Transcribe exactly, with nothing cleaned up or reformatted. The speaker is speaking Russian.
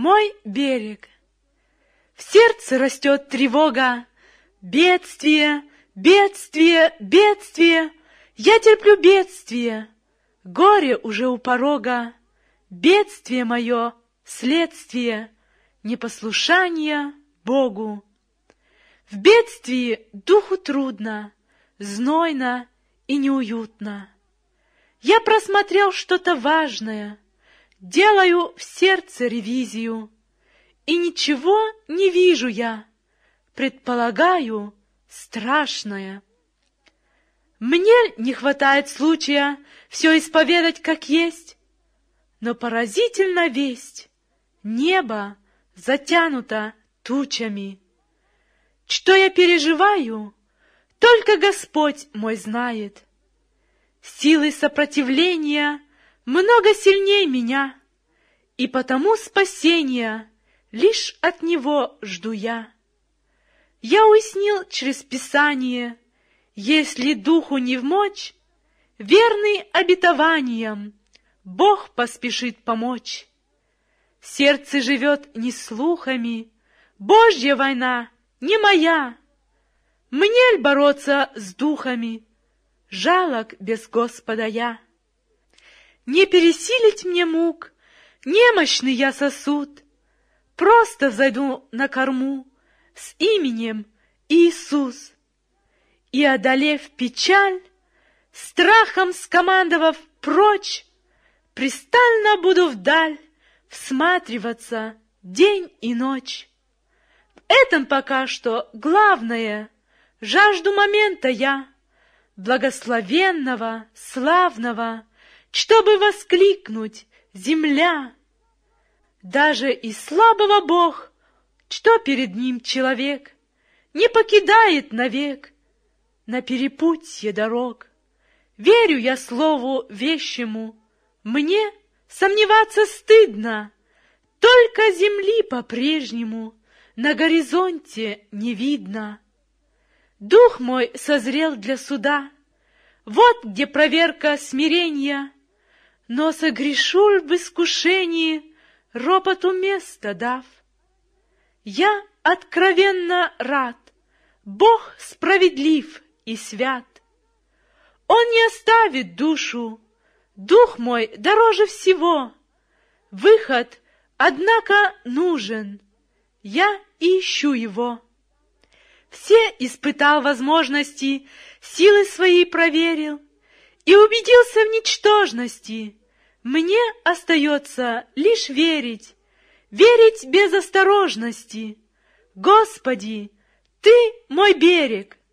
Мой берег. В сердце растет тревога. Бедствие, бедствие, бедствие. Я терплю бедствие. Горе уже у порога. Бедствие мое, следствие непослушания Богу. В бедствии духу трудно, знойно и неуютно. Я просмотрел что-то важное, делаю в сердце ревизию, и ничего не вижу я, предполагаю страшное. Мне не хватает случая все исповедать как есть, но поразительна весть, небо затянуто тучами. Что я переживаю, только Господь мой знает. Силы сопротивления много сильней меня, и потому спасения лишь от Него жду я. Я уяснил через Писание, если духу не вмочь, верный обетованиям Бог поспешит помочь. Сердце живет не слухами, Божья война не моя. Мне ль бороться с духами, жалок без Господа я. Не пересилить мне мук, немощный я сосуд, просто взойду на корму с именем Иисус. И, одолев печаль, страхом скомандовав прочь, пристально буду вдаль всматриваться день и ночь. В этом пока что главное, жажду момента я, благословенного, славного, чтобы воскликнуть земля. Даже и слабого Бог, что перед ним человек, не покидает навек на перепутье дорог. Верю я слову вещему, мне сомневаться стыдно, только земли по-прежнему на горизонте не видно. Дух мой созрел для суда, вот где проверка смирения, но согрешу ль в искушении, ропоту место дав? Я откровенно рад, Бог справедлив и свят. Он не оставит душу, дух мой дороже всего. Выход, однако, нужен, я ищу его. Все испытал возможности, силы свои проверил и убедился в ничтожности. Мне остается лишь верить, верить без осторожности. Господи, Ты мой берег,